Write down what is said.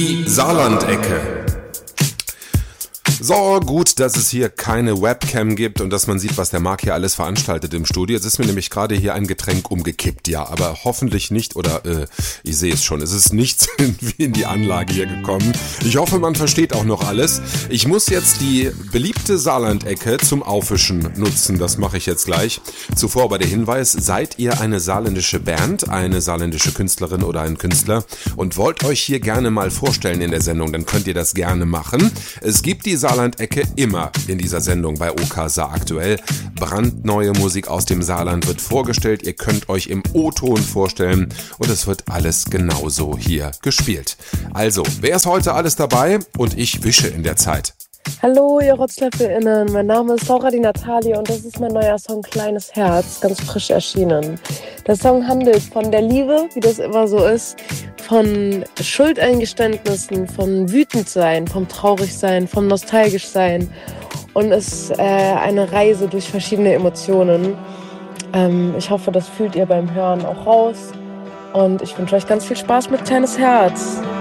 Die Saarlandecke. So, gut, dass es hier keine Webcam gibt und dass man sieht, was der Marc hier alles veranstaltet im Studio. Jetzt ist mir nämlich gerade hier ein Getränk umgekippt, ja, aber hoffentlich nicht, oder ich sehe es schon, es ist nichts irgendwie in die Anlage hier gekommen. Ich hoffe, man versteht auch noch alles. Ich muss jetzt die beliebte Saarlandecke zum Aufwischen nutzen, das mache ich jetzt gleich. Zuvor aber der Hinweis, seid ihr eine saarländische Band, eine saarländische Künstlerin oder ein Künstler und wollt euch hier gerne mal vorstellen in der Sendung, dann könnt ihr das gerne machen. Es gibt die Saarlandecke immer in dieser Sendung bei OK Saar aktuell. Brandneue Musik aus dem Saarland wird vorgestellt. Ihr könnt euch im O-Ton vorstellen und es wird alles genauso hier gespielt. Also, wer ist heute alles dabei? Und ich wische in der Zeit. Hallo, ihr RotzlöffelInnen. Mein Name ist Laura die Natalie und das ist mein neuer Song Kleines Herz, ganz frisch erschienen. Der Song handelt von der Liebe, wie das immer so ist, von Schuldeingeständnissen, von Wütendsein, vom Traurigsein, vom Nostalgischsein und ist eine Reise durch verschiedene Emotionen. Ich hoffe, das fühlt ihr beim Hören auch raus und ich wünsche euch ganz viel Spaß mit Kleines Herz.